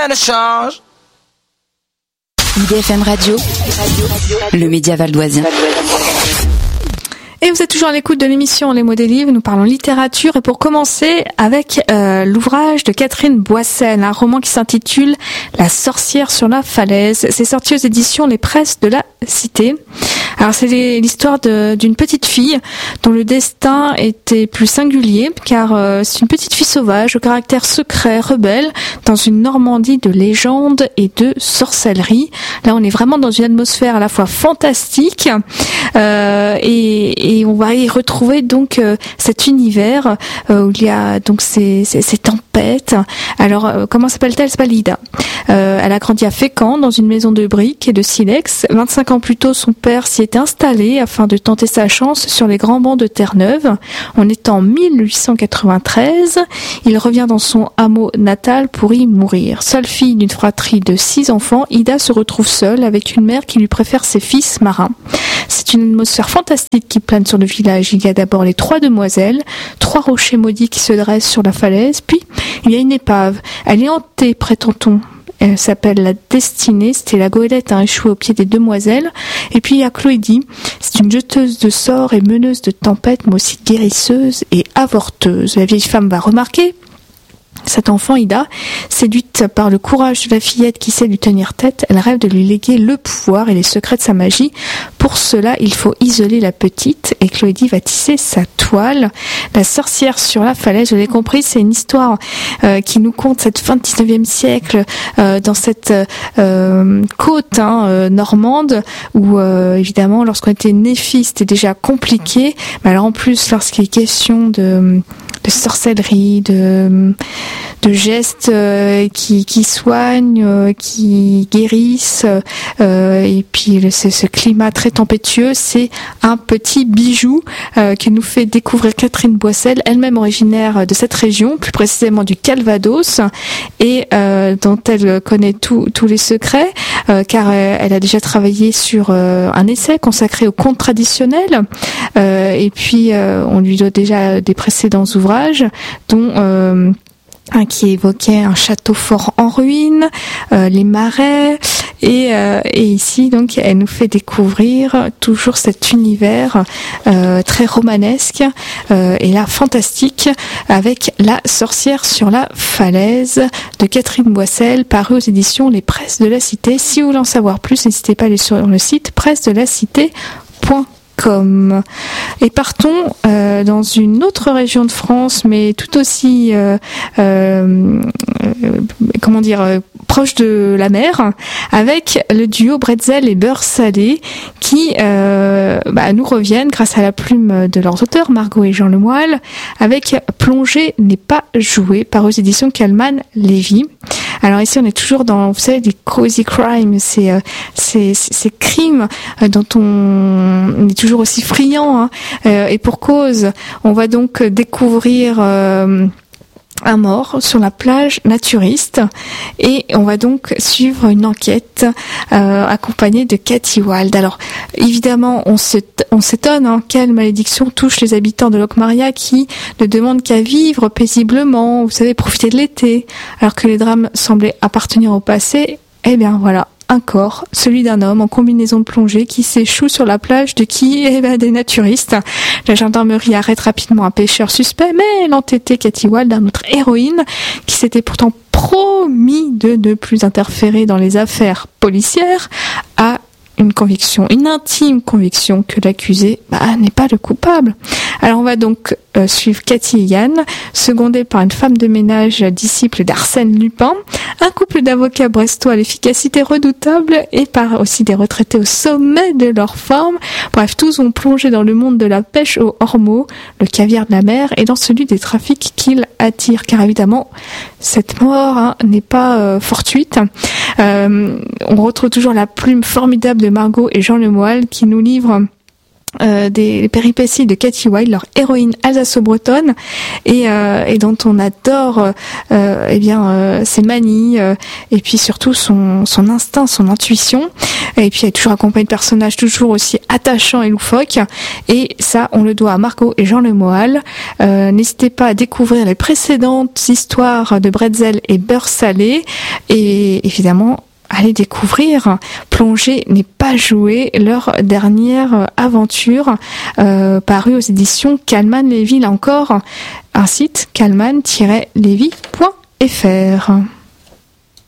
rien ne change. IDFM Radio, le média valdoisien. Et vous êtes toujours à l'écoute de l'émission Les mots des livres, nous parlons littérature et pour commencer avec l'ouvrage de Catherine Boissel, un roman qui s'intitule La sorcière sur la falaise. C'est sorti aux éditions Les Presses de la Cité. Alors c'est l'histoire d'une petite fille dont le destin était plus singulier car c'est une petite fille sauvage au caractère secret, rebelle, dans une Normandie de légendes et de sorcellerie. Là on est vraiment dans une atmosphère à la fois fantastique et on va y retrouver donc cet univers où il y a donc ces tempêtes. Alors comment s'appelle-t-elle? Elle s'appelle Ida. Elle a grandi à Fécamp dans une maison de briques et de silex. 25 ans plus tôt, son père s'y est installé afin de tenter sa chance sur les grands bancs de Terre-Neuve. On est en 1893. Il revient dans son hameau natal pour y mourir. Seule fille d'une fratrie de 6 enfants, Ida se retrouve seule avec une mère qui lui préfère ses fils marins. C'est une atmosphère fantastique qui plane sur le village. Il y a d'abord les 3 demoiselles, 3 rochers maudits qui se dressent sur la falaise, puis il y a une épave. Elle est hantée, prétend-on. Elle s'appelle la Destinée, c'était la goélette à échouer au pied des demoiselles. Et puis il y a Chloédie, c'est une jeteuse de sorts et meneuse de tempêtes, mais aussi guérisseuse et avorteuse. La vieille femme va remarquer cet enfant, Ida, séduite par le courage de la fillette qui sait lui tenir tête, elle rêve de lui léguer le pouvoir et les secrets de sa magie. Pour cela, il faut isoler la petite et Chloédie va tisser sa toile. La sorcière sur la falaise, je l'ai compris, c'est une histoire qui nous conte cette fin du 19e siècle dans cette côte normande où évidemment lorsqu'on était né fille c'était déjà compliqué, mais alors en plus lorsqu'il est question de sorcellerie, de gestes qui soignent, qui guérissent, et puis ce climat très tempétueux, c'est un petit bijou que nous fait découvrir Catherine Boissel, elle-même originaire de cette région, plus précisément du Calvados, et dont elle connaît tous les secrets, car elle a déjà travaillé sur un essai consacré au conte traditionnel, et puis on lui doit déjà des précédents ouvrages, dont qui évoquait un château fort en ruine, les marais, et ici donc elle nous fait découvrir toujours cet univers très romanesque et là fantastique avec La sorcière sur la falaise de Catherine Boissel, paru aux éditions Les Presses de la Cité. Si vous voulez en savoir plus, n'hésitez pas à aller sur le site pressedelacité.com. Et partons dans une autre région de France, mais tout aussi proche de la mer, avec le duo Bretzel et Beurre Salé qui nous reviennent grâce à la plume de leurs auteurs, Margot et Jean Lemoyle, avec Plongée n'est pas jouée, par aux éditions Calman Lévy. Alors ici on est toujours dans, vous savez, des cozy crimes, ces crimes dont on est toujours aussi friand, et pour cause, on va donc découvrir un mort sur la plage naturiste et on va donc suivre une enquête accompagnée de Cathy Wald. Alors évidemment on s'étonne, quelle malédiction touche les habitants de Locmaria qui ne demandent qu'à vivre paisiblement, vous savez, profiter de l'été, alors que les drames semblaient appartenir au passé. Eh bien voilà, un corps, celui d'un homme en combinaison de plongée qui s'échoue sur la plage de qui? Des naturistes. La gendarmerie arrête rapidement un pêcheur suspect, mais l'entêtée Cathy Wald, une autre héroïne, qui s'était pourtant promis de ne plus interférer dans les affaires policières, a une intime conviction que l'accusé n'est pas le coupable. Alors on va donc suivre Cathy et Yann, secondés par une femme de ménage disciple d'Arsène Lupin, un couple d'avocats brestois à l'efficacité redoutable et par aussi des retraités au sommet de leur forme. Bref, tous vont plonger dans le monde de la pêche aux ormeaux, le caviar de la mer et dans celui des trafics qu'il attire. Car évidemment, cette mort n'est pas fortuite. On retrouve toujours la plume formidable de Margot et Jean Lemoyle qui nous livrent des péripéties de Katy Wilde, leur héroïne alsaco-bretonne, et dont on adore ses manies, et puis surtout son instinct, son intuition. Et puis elle est toujours accompagnée de personnages toujours aussi attachants et loufoques. Et ça, on le doit à Margot et Jean Le Moal. N'hésitez pas à découvrir les précédentes histoires de Bretzel et Beurre Salé, et évidemment allez découvrir Plonger n'est pas joué, leur dernière aventure parue aux éditions Calman Lévy. Là encore, un site calman-lévy.fr.